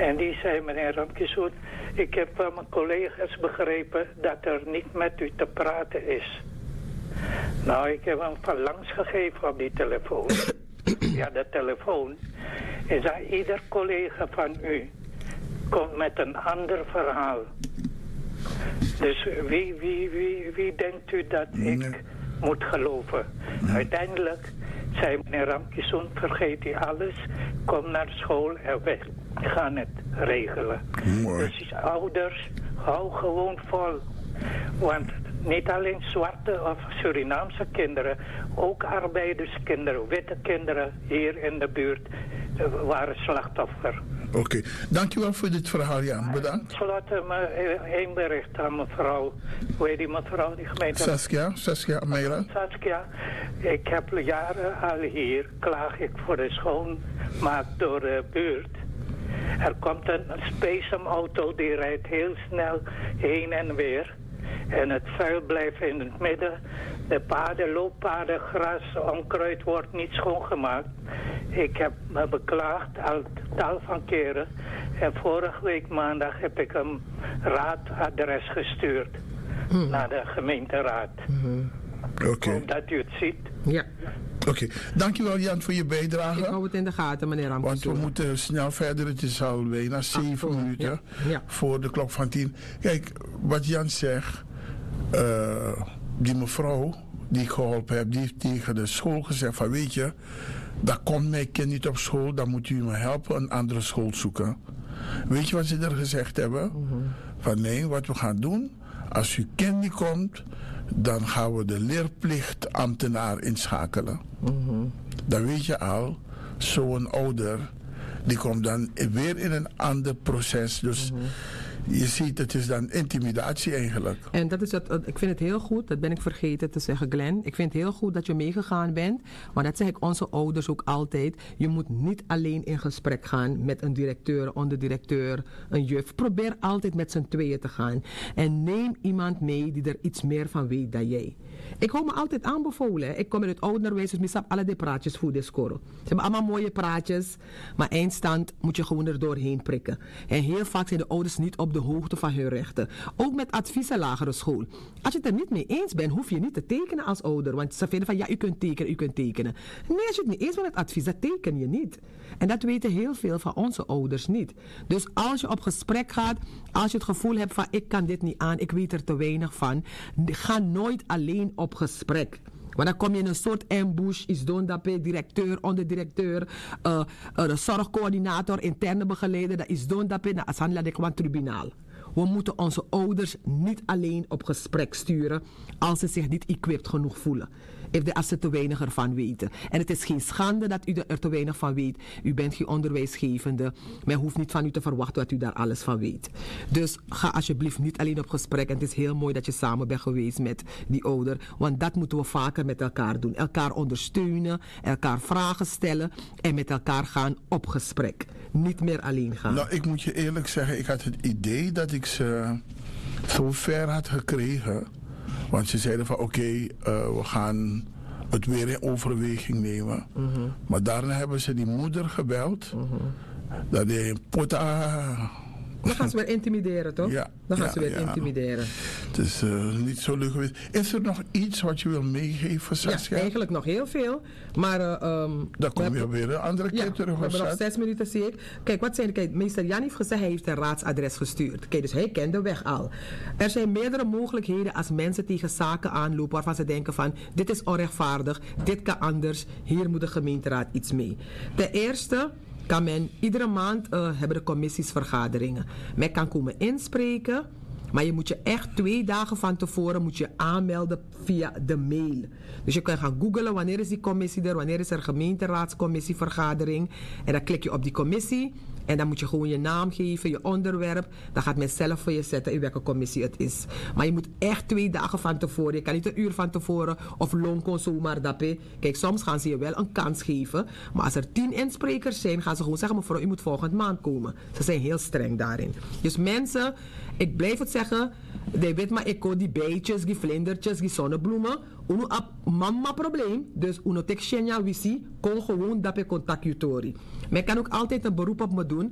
En die zei, meneer Ramkissoen, ik heb van mijn collega's begrepen dat er niet met u te praten is. Nou, ik heb hem van langs gegeven op die telefoon. Ja, de telefoon. En zei, ieder collega van u komt met een ander verhaal. Dus wie denkt u dat ik moet geloven? Uiteindelijk zei meneer Ramkissoen, vergeet u alles, kom naar school en we gaan het regelen. Mooi. Dus ouders, hou gewoon vol. Want niet alleen zwarte of Surinaamse kinderen, ook arbeiderskinderen, witte kinderen hier in de buurt waren slachtoffer. Oké, dankjewel voor dit verhaal, Jan. Bedankt. Tenslotte één bericht aan mevrouw. Hoe heet die mevrouw? Die gemeente? Saskia Amela. Saskia, ik heb jaren al hier, klaag ik voor de schoonmaak door de buurt. Er komt een spesemauto die rijdt heel snel heen en weer. En het vuil blijft in het midden. De paden, looppaden, gras, onkruid wordt niet schoongemaakt. Ik heb me beklaagd al tal van keren. En vorige week maandag heb ik een raadadres gestuurd. Naar de gemeenteraad. Oké. Dat u het ziet. Ja. Oké, dankjewel Jan voor je bijdrage. Ik hou het in de gaten, meneer Ramkissoen. Want we moeten snel verder. Het is al bijna 7 minuten voor de klok van 10. Kijk, wat Jan zegt. Die mevrouw die ik geholpen heb, die heeft tegen de school gezegd van weet je, dat komt mijn kind niet op school, dan moet u me helpen een andere school zoeken. Weet je wat ze er gezegd hebben? Van nee, wat we gaan doen, als uw kind niet komt, dan gaan we de leerplichtambtenaar inschakelen. Dan weet je al, zo'n ouder, die komt dan weer in een ander proces. Dus je ziet, het is dan intimidatie eigenlijk. En dat is ik vind het heel goed, dat ben ik vergeten te zeggen, Glenn. Ik vind het heel goed dat je meegegaan bent. Maar dat zeg ik onze ouders ook altijd. Je moet niet alleen in gesprek gaan met een directeur, onderdirecteur, een juf. Probeer altijd met z'n tweeën te gaan. En neem iemand mee die er iets meer van weet dan jij. Ik hou me altijd aanbevolen. Ik kom in het onderwijs, dus ik snap alle die praatjes voor de score. Ze hebben allemaal mooie praatjes, maar eindstand moet je gewoon er doorheen prikken. En heel vaak zijn de ouders niet op de hoogte van hun rechten. Ook met adviezen lagere school. Als je het er niet mee eens bent, hoef je niet te tekenen als ouder. Want ze vinden van ja, u kunt tekenen. Nee, als je het niet eens bent met advies, dat teken je niet. En dat weten heel veel van onze ouders niet. Dus als je op gesprek gaat, als je het gevoel hebt van ik kan dit niet aan, ik weet er te weinig van, ga nooit alleen op gesprek. Want dan kom je in een soort ambush, is doen dat directeur, onderdirecteur, de zorgcoördinator, interne begeleider, dat is doen dat naar Asanla de Kwan tribunaal. We moeten onze ouders niet alleen op gesprek sturen als ze zich niet equipped genoeg voelen. Als ze te weinig ervan weten. En het is geen schande dat u er te weinig van weet. U bent geen onderwijsgevende. Men hoeft niet van u te verwachten dat u daar alles van weet. Dus ga alsjeblieft niet alleen op gesprek. En het is heel mooi dat je samen bent geweest met die ouder. Want dat moeten we vaker met elkaar doen. Elkaar ondersteunen, elkaar vragen stellen en met elkaar gaan op gesprek. Niet meer alleen gaan. Nou, ik moet je eerlijk zeggen, ik had het idee dat ik ze zo ver had gekregen. Want ze zeiden van oké, we gaan het weer in overweging nemen. Maar daarna hebben ze die moeder gebeld. Dat die pota. Dan gaan ze weer intimideren, toch? Ja. Dan gaan ze weer intimideren. Het is niet zo leuk geweest. Is er nog iets wat je wil meegeven, Saskia? Ja, eigenlijk nog heel veel. Maar dan kom je weer een andere keer terug. We hebben nog 6 minuten, zie ik. Kijk, wat zijn kijk, meester Jan heeft gezegd, hij heeft een raadsadres gestuurd. Kijk, dus hij kent de weg al. Er zijn meerdere mogelijkheden als mensen tegen zaken aanlopen waarvan ze denken van, dit is onrechtvaardig, dit kan anders, hier moet de gemeenteraad iets mee. Ten eerste kan men iedere maand hebben de commissies vergaderingen. Men kan komen inspreken, maar je moet je echt 2 dagen van tevoren moet je aanmelden via de mail. Dus je kan gaan googlen wanneer is die commissie er, wanneer is er gemeenteraadscommissievergadering. En dan klik je op die commissie. En dan moet je gewoon je naam geven, je onderwerp. Dan gaat men zelf voor je zetten in welke commissie het is. Maar je moet echt 2 dagen van tevoren. Je kan niet 1 uur van tevoren of lonko zomaar dappen. Kijk, soms gaan ze je wel een kans geven. Maar als er 10 insprekers zijn, gaan ze gewoon zeggen, mevrouw, u moet volgende maand komen. Ze zijn heel streng daarin. Dus mensen, ik blijf het zeggen. Je weet maar, ik die beetjes, die vlindertjes, die zonnebloemen. Uno ap mama probleem. Dus uno tek shenya wisi. Kon gewoon dappen contact jutori. Men kan ook altijd een beroep op me doen.